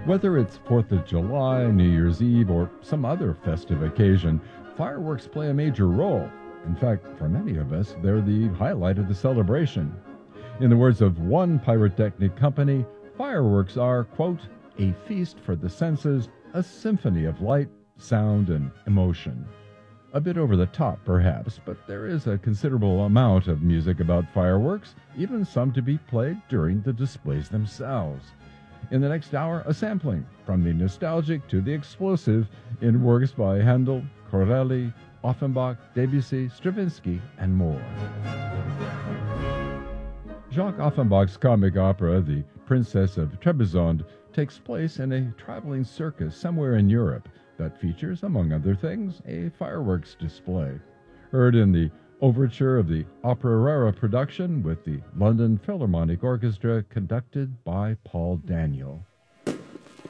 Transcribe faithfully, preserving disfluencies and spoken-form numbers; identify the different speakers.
Speaker 1: Whether it's fourth of July, New Year's Eve, or some other festive occasion, fireworks play a major role. In fact, for many of us, they're the highlight of the celebration. In the words of one pyrotechnic company, fireworks are, quote, a feast for the senses, a symphony of light, sound, and emotion. A bit over the top, perhaps, but there is a considerable amount of music about fireworks, even some to be played during the displays themselves. In the next hour, a sampling, from the nostalgic to the explosive, in works by Handel, Corelli, Offenbach, Debussy, Stravinsky, and more. Jacques Offenbach's comic opera, The Princess of Trebizond, takes place in a traveling circus somewhere in Europe that features, among other things, a fireworks display. Heard in the overture of the Opera Rara production with the London Philharmonic Orchestra, conducted by Paul Daniel.